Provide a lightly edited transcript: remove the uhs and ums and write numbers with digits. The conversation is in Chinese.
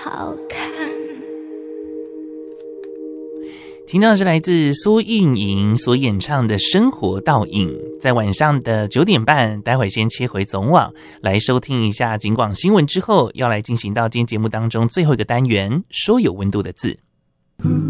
好看。 听到是来自苏运莹所演唱的《生活倒影》，在晚上的9点半，待会先切回总网来收听一下警广新闻之后，要来进行到今天节目当中最后一个单元，说有温度的字。